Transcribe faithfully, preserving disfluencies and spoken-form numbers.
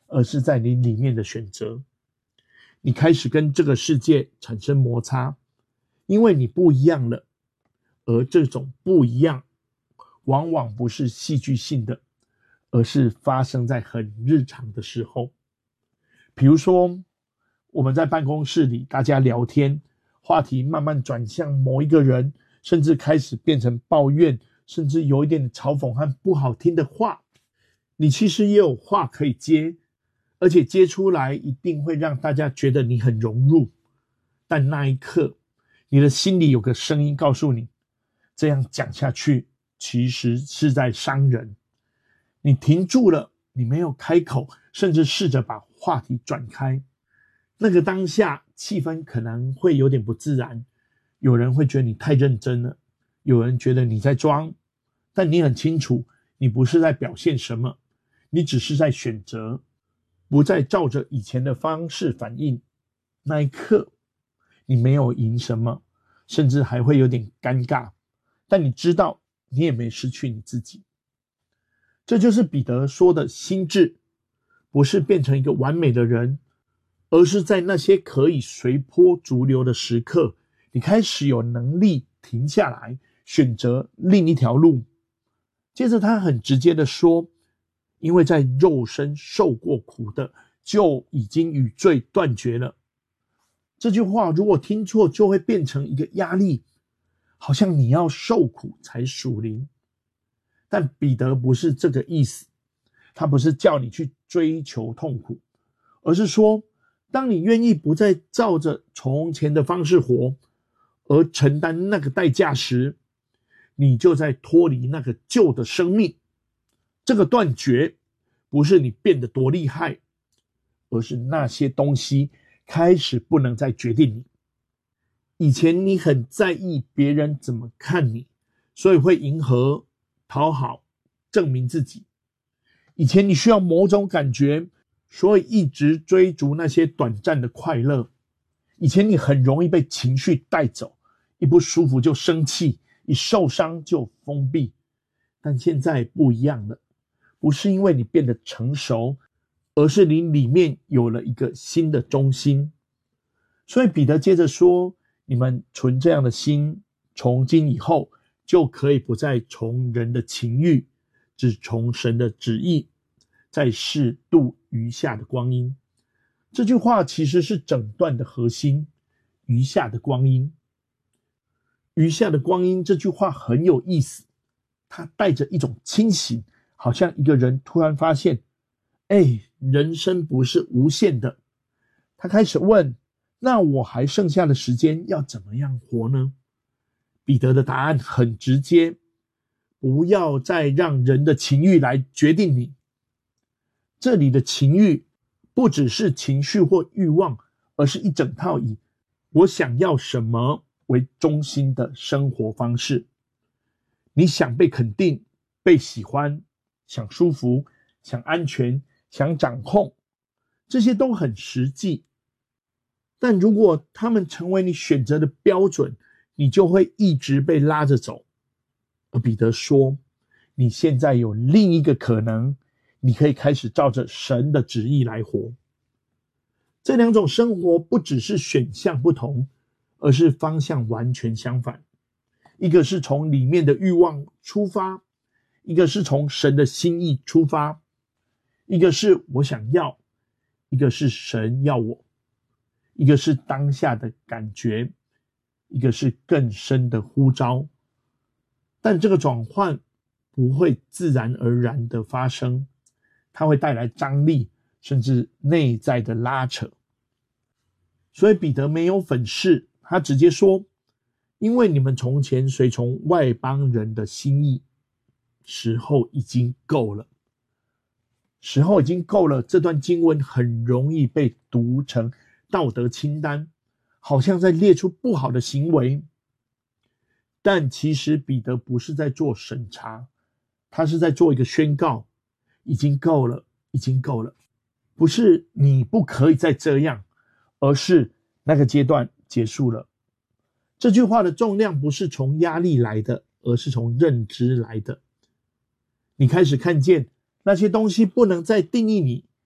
而是在你里面的选择。你开始跟这个世界产生摩擦，因为你不一样了，而这种不一样往往不是戏剧性的，而是发生在很日常的时候。比如说我们在办公室里大家聊天，话题慢慢转向某一个人，甚至开始变成抱怨，甚至有一点嘲讽和不好听的话，你其实也有话可以接，而且接出来一定会让大家觉得你很融入。但那一刻你的心里有个声音告诉你，这样讲下去其实是在伤人。你停住了，你没有开口，甚至试着把话题转开。那个当下气氛可能会有点不自然，有人会觉得你太认真了，有人觉得你在装，但你很清楚你不是在表现什么，你只是在选择不再照着以前的方式反应。那一刻你没有赢什么，甚至还会有点尴尬，但你知道你也没失去你自己。这就是彼得说的心智，不是变成一个完美的人，而是在那些可以随波逐流的时刻，你开始有能力停下来，选择另一条路。接着他很直接的说，因为在肉身受过苦的，就已经与罪断绝了。这句话如果听错，就会变成一个压力，好像你要受苦才属灵。但彼得不是这个意思，他不是叫你去追求痛苦，而是说当你愿意不再照着从前的方式活，而承担那个代价时，你就在脱离那个旧的生命。这个断绝不是你变得多厉害，而是那些东西开始不能再决定你。以前你很在意别人怎么看你，所以会迎合、讨好、证明自己。以前你需要某种感觉，所以一直追逐那些短暂的快乐。以前你很容易被情绪带走，一不舒服就生气，一受伤就封闭。但现在不一样了，不是因为你变得成熟，而是你里面有了一个新的中心。所以彼得接着说，你们存这样的心，从今以后就可以不再从人的情欲，只从神的旨意，在世度余下的光阴。这句话其实是整段的核心，余下的光阴。余下的光阴这句话很有意思，它带着一种清醒，好像一个人突然发现，哎，人生不是无限的。他开始问，那我还剩下的时间要怎么样活呢？彼得的答案很直接，不要再让人的情欲来决定你。这里的情欲不只是情绪或欲望，而是一整套以我想要什么为中心的生活方式。你想被肯定、被喜欢，想舒服、想安全、想掌控，这些都很实际。但如果他们成为你选择的标准，你就会一直被拉着走。而彼得说，你现在有另一个可能，你可以开始照着神的旨意来活。这两种生活不只是选项不同，而是方向完全相反。一个是从里面的欲望出发，一个是从神的心意出发。一个是我想要，一个是神要我。一个是当下的感觉，一个是更深的呼召。但这个转换不会自然而然的发生，它会带来张力，甚至内在的拉扯。所以彼得没有粉饰，他直接说，因为你们从前随从外邦人的心意，时候已经够了。时候已经够了，这段经文很容易被读成道德清单，好像在列出不好的行为。但其实彼得不是在做审查，他是在做一个宣告，已经够了，已经够了。不是你不可以再这样，而是那个阶段结束了。这句话的重量不是从压力来的，而是从认知来的。你开始看见那些东西不能再定义你，